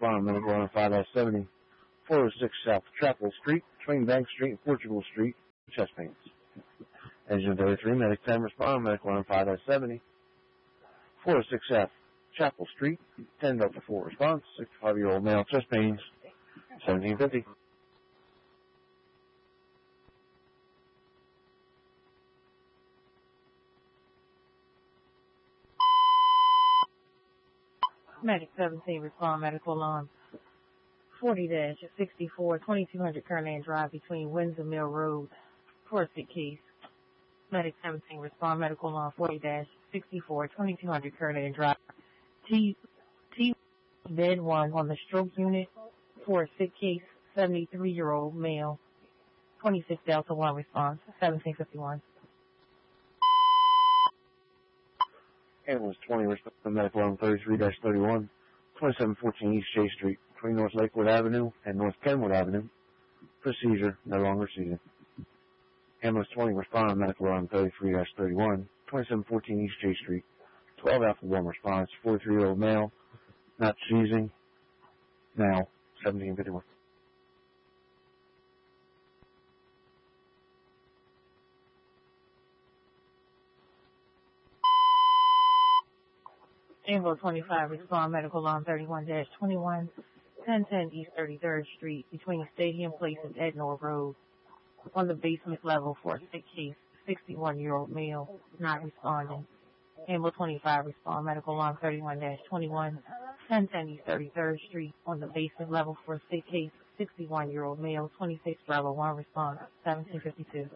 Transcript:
respond medical on 5-70, 406 South Chapel Street, between Bank Street and Portugal Street, chest pains. Engine 33, medic 10 respond medical on 5-70, 406 South Chapel Street, 10 Delta 4 response, 65-year-old male, chest pains, 1750. Medic 17, respond medical alarm 40-64, 2200 Kernan Drive between Windsor Mill Road, for a sick case. Medic 17, respond medical alarm 40-64, 2200 Kernan Drive. T bed 1 on the stroke unit for a sick case, 73-year-old male, 26 Delta 1 response, 1751. Ambulance 20, respond medical on 33-31, 2714 East Chase Street, between North Lakewood Avenue and North Kenwood Avenue. Procedure no longer seizing. Ambulance 20, respond medical on 33-31, 2714 East Chase Street, 12 Alpha 1 response, 43-year-old male, not seizing, now 1751. Ambulance 25, respond medical alarm 31-21, 1010 East 33rd Street, between Stadium Place and Ednor Road, on the basement level for a sick case, 61-year-old male, not responding. Ambulance 25, respond medical alarm 31-21, 1010 East 33rd Street, on the basement level for a sick case, 61-year-old male, 26 Bravo 1 response, 1752.